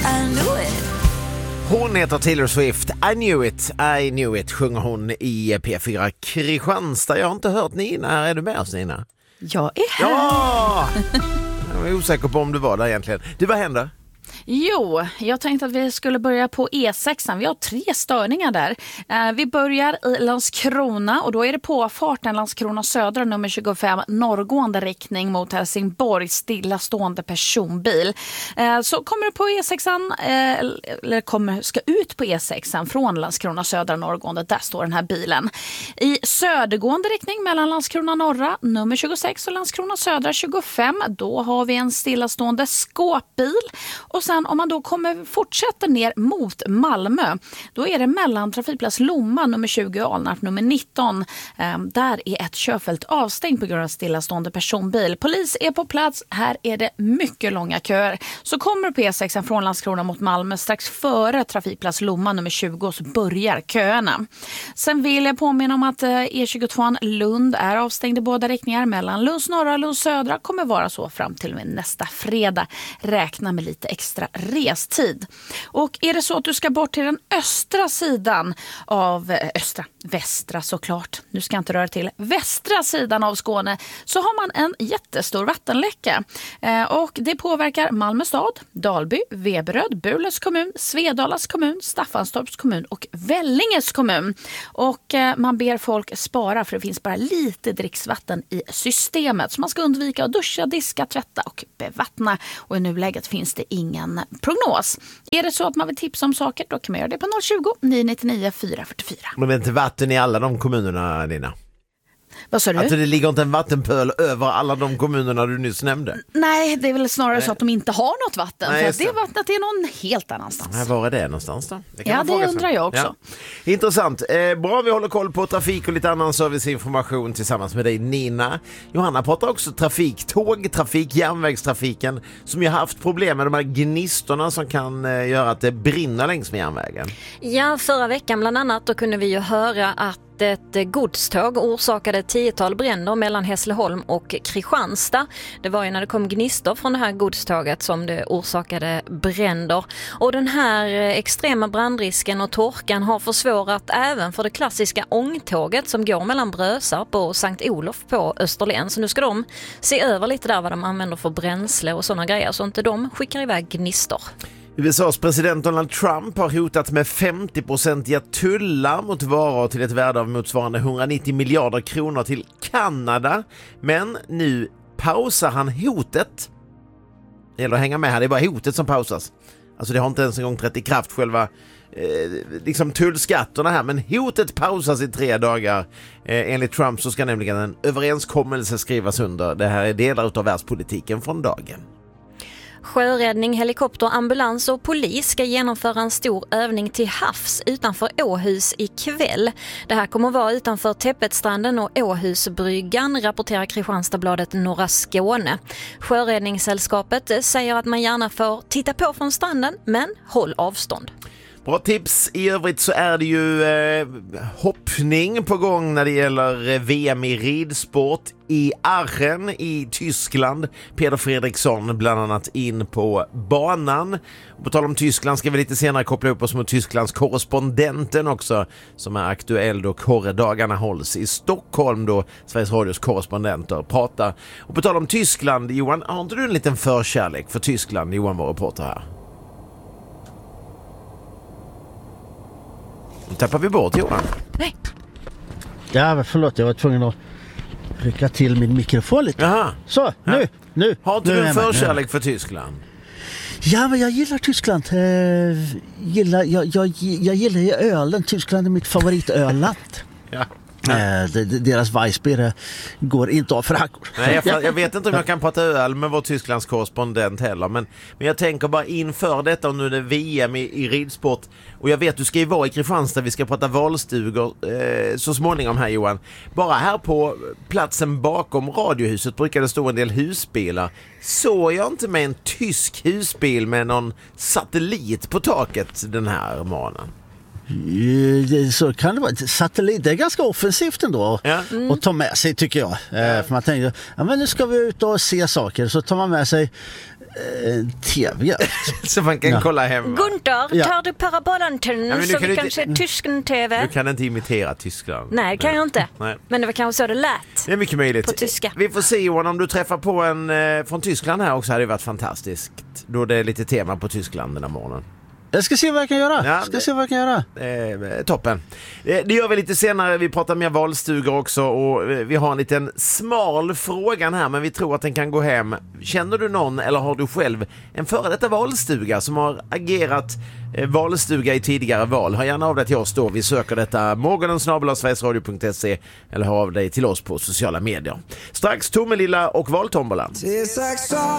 I knew it. Hon heter Taylor Swift. I knew it sjunger hon i P4 Kristianstad. Jag har inte hört Nina. Är du med oss, Nina? Jag är här. Ja! Jag var osäker på om du var där egentligen. Du, vad händer? Jo, jag tänkte att vi skulle börja på E6. Vi har 3 störningar där. Vi börjar i Landskrona och då är det påfarten Landskrona södra nummer 25 norrgående riktning mot Helsingborg, stillastående personbil. Så kommer du på E6 eller ska ut på E6 från Landskrona södra norrgående, där står den här bilen. I södergående riktning mellan Landskrona norra nummer 26 och Landskrona södra 25, då har vi en stillastående skåpbil. Och sen om man då fortsätter ner mot Malmö, då är det mellan trafikplats Lomma nummer 20 och Alnarp nummer 19. Där är ett körfält avstängt på grund av stillastående personbil. Polis är på plats. Här är det mycket långa köer. Så kommer P6 från Landskrona mot Malmö strax före trafikplats Lomma nummer 20 så börjar köerna. Sen vill jag påminna om att E22 Lund är avstängd i båda riktningar. Mellan Lunds norra och Lunds södra kommer vara så fram till och med nästa fredag. Räkna med lite extra restid. Och är det så att du ska bort till den östra sidan av västra såklart, nu ska jag inte röra till västra sidan av Skåne, så har man en jättestor vattenläcka. Och det påverkar Malmö stad, Dalby, Veberöd, Burlös kommun, Svedalas kommun, Staffanstorps kommun och Vellinges kommun. Och man ber folk spara för det finns bara lite dricksvatten i systemet. Så man ska undvika att duscha, diska, tvätta och bevattna. Och i nuläget finns det ingen prognos. Är det så att man vill tipsa om saker, då kan man göra det på 020 999 444. Men det är inte vatten i alla de kommunerna, Nina? Vad sa du? Att det ligger inte en vattenpöl över alla de kommunerna du nyss nämnde? Nej, det är väl snarare så att de inte har något vatten. Nej, för att det vattnet är någon helt annanstans. Nej, var är det någonstans då? Det undrar jag också. Ja. Intressant. Bra, vi håller koll på trafik och lite annan serviceinformation tillsammans med dig, Nina. Johanna pratar också trafik, tågtrafik, järnvägstrafiken som ju har haft problem med de här gnistorna som kan göra att det brinner längs med järnvägen. Ja, förra veckan bland annat då kunde vi ju höra att ett godståg orsakade 10-tal bränder mellan Hässleholm och Kristianstad. Det var ju när det kom gnistor från det här godståget som det orsakade bränder. Och den här extrema brandrisken och torkan har försvårat även för det klassiska ångtåget som går mellan Brösarp och Sankt Olof på Österlen. Så nu ska de se över lite där vad de använder för bränsle och sådana grejer så inte de skickar iväg gnistor. USAs president Donald Trump har hotat med 50% tullar mot varor till ett värde av motsvarande 190 miljarder kronor till Kanada. Men nu pausar han hotet. Det gäller att hänga med här, det är bara hotet som pausas. Alltså det har inte ens en gång trätt i kraft själva liksom tullskatterna här. Men hotet pausas i 3 dagar. Enligt Trump så ska nämligen en överenskommelse skrivas under. Det här är delar av världspolitiken från dagen. Sjöräddning, helikopter, ambulans och polis ska genomföra en stor övning till havs utanför Åhus ikväll. Det här kommer att vara utanför Täppetstranden och Åhusbryggan, rapporterar Kristianstadsbladet Norra Skåne. Sjöräddningssällskapet säger att man gärna får titta på från stranden, men håll avstånd. Bra tips. I övrigt så är det ju hoppning på gång när det gäller VM i ridsport i Aachen i Tyskland. Peder Fredriksson bland annat in på banan. Och på tal om Tyskland ska vi lite senare koppla upp oss mot Tysklands korrespondenten också som är aktuell då korredagarna hålls i Stockholm då Sveriges Radios korrespondenter pratar. Och på tal om Tyskland, Johan, har inte du en liten förkärlek för Tyskland, Johan, vår reporter här? Nu tappar vi bort, Johan. Nej. Ja, förlåt, jag var tvungen att rycka till min mikrofon lite. Jaha. Så, nu. Har inte nu du en förkärlek för Tyskland? Ja, men jag gillar Tyskland. Jag gillar ju ölen. Tyskland är mitt favoritöland. Ja. Deras Weissbier går inte av för hackor. Nej, jag vet inte om jag kan prata öl med vår Tysklands korrespondent heller, men jag tänker bara inför detta, och nu är det VM i ridsport, och jag vet du ska ju vara i Kristianstad, vi ska prata valstugor så småningom här, Johan. Bara här på platsen bakom radiohuset brukar det stå en del husbilar. Såg jag inte med en tysk husbil med någon satellit på taket den här morgonen? Så kan det vara. Satellit, det är ganska offensivt ändå att ta med sig, tycker jag. För man tänker, ja, men nu ska vi ut och se saker. Så tar man med sig TV. Så man kan kolla hem. Gunther, tar du parabolantennen så vi kan se Tyskland-TV? Du kan inte imitera Tyskland. Nej, kan jag inte. Nej. Men det var kanske så det lät. Det är mycket möjligt. På tyska. Vi får se, Johan, om du träffar på en från Tyskland här också hade det varit fantastiskt. Då det är lite tema på Tyskland den här morgonen. Jag ska se vad jag kan göra. Toppen. Det gör vi lite senare. Vi pratar mer valstugor också och vi har en liten smal fråga här, men vi tror att den kan gå hem. Känner du någon eller har du själv en före detta valstuga som har agerat valstuga i tidigare val? Hör gärna av dig till oss då. Vi söker detta morgonen@sverigesradio.se eller hör av dig till oss på sociala medier. Strax Tomelilla och valtombolan.